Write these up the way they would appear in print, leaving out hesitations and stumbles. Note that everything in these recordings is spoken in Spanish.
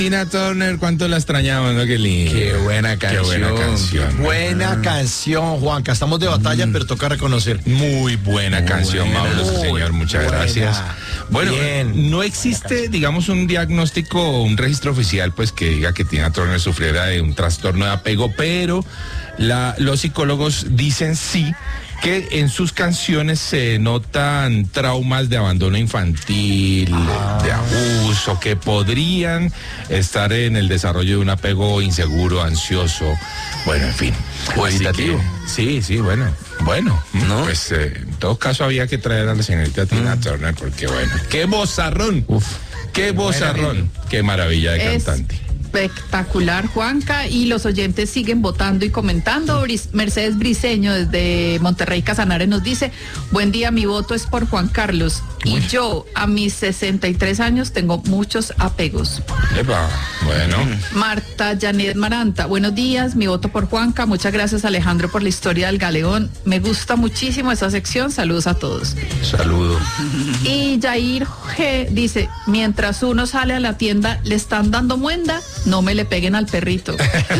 Tina Turner, cuánto la extrañamos, ¿no? Qué lindo. Qué buena canción. Qué buena canción. Buena canción, Juanca. Estamos de batalla, pero toca reconocer. Muy buena canción, Mauro, sí, señor. Muchas gracias. Bueno, Bien. no existe, digamos, un diagnóstico o un registro oficial, pues, que diga que Tina Turner sufriera de un trastorno de apego, pero los psicólogos dicen sí, que en sus canciones se notan traumas de abandono infantil, de abuso, que podrían estar en el desarrollo de un apego inseguro, ansioso, bueno, en fin. Cualitativo. Sí, bueno, ¿no? pues en todo caso había que traer a la señorita Tina Turner, porque bueno, qué vozarrón, qué vozarrón, qué maravilla de cantante. Espectacular, Juanca, y los oyentes siguen votando y comentando. Mercedes Briceño desde Monterrey Casanares nos dice: buen día, mi voto es por Juan Carlos. Y yo a mis 63 años tengo muchos apegos. Epa, bueno. Marta Janet Maranta: buenos días, mi voto por Juanca. Muchas gracias, Alejandro, por la historia del galeón. Me gusta muchísimo esa sección. Saludos a todos. Saludos. Y Jair G dice: mientras uno sale a la tienda, le están dando muenda, no me le peguen al perrito.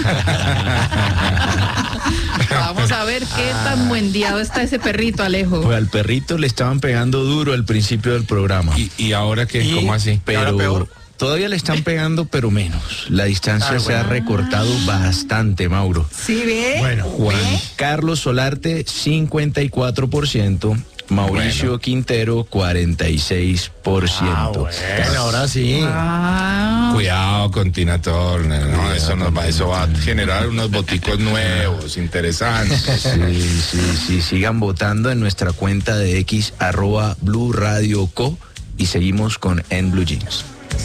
Vamos a ver qué tan buendeado está ese perrito, Alejo. Pues al perrito le estaban pegando duro al principio del programa. ¿Y ahora qué? ¿Cómo así? Pero todavía le están pegando, pero menos. La distancia se ha recortado bastante, Mauro. ¿Sí ve? Bueno, Juan Carlos Solarte, 54%. Mauricio Quintero, 46%. Bueno, ahora sí. Cuidado con Tina Turner, ¿no? Eso va a generar unos boticos nuevos, interesantes. Sí, sigan votando en nuestra cuenta de X, @Blue Radio Co, y seguimos con En Blue Jeans.